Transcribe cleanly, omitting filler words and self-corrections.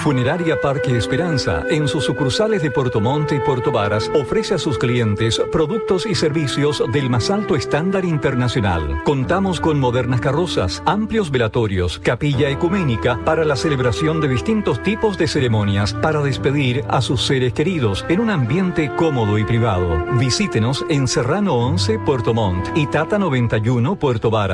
Funeraria Parque Esperanza, en sus sucursales de Puerto Montt y Puerto Varas, ofrece a sus clientes productos y servicios del más alto estándar internacional. Contamos con modernas carrozas, amplios velatorios, capilla ecuménica para la celebración de distintos tipos de ceremonias para despedir a sus seres queridos en un ambiente cómodo y privado. Visítenos en Serrano 11, Puerto Montt y Tata 91, Puerto Varas.